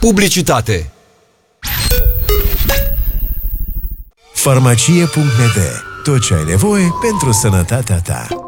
Publicitate. Farmacie.md. Tot ce ai nevoie pentru sănătatea ta.